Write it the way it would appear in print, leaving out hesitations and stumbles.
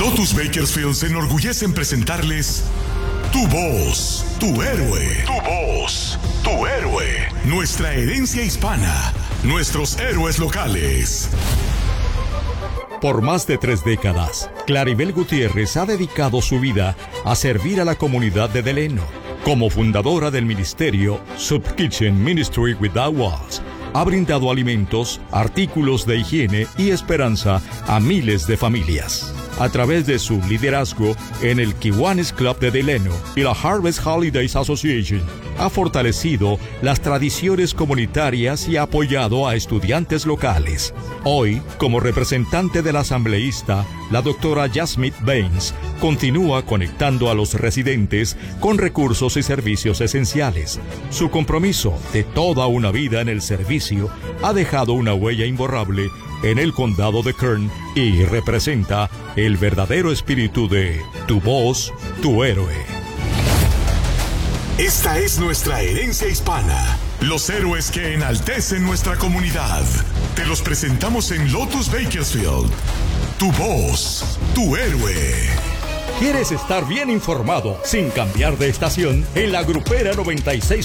Lotus Bakersfield se enorgullece en presentarles Tu Voz, Tu Héroe. Tu Voz, Tu Héroe. Nuestra herencia hispana, nuestros héroes locales. Por más de 3 décadas, Claribel Gutiérrez ha dedicado su vida a servir a la comunidad de Delano. Como fundadora del ministerio Soup Kitchen Ministry Without Walls, ha brindado alimentos, artículos de higiene y esperanza a miles de familias. A través de su liderazgo en el Kiwanis Club de Delano y la Harvest Holidays Association, ha fortalecido las tradiciones comunitarias y ha apoyado a estudiantes locales. Hoy, como representante del asambleísta, la doctora Jasmine Baines continúa conectando a los residentes con recursos y servicios esenciales. Su compromiso de toda una vida en el servicio ha dejado una huella imborrable en el condado de Kern y representa el verdadero espíritu de Tu Voz, Tu Héroe. Esta es nuestra herencia hispana. Los héroes que enaltecen nuestra comunidad. Te los presentamos en Lotus Bakersfield. Tu Voz, Tu Héroe. ¿Quieres estar bien informado sin cambiar de estación? En la Grupera 96.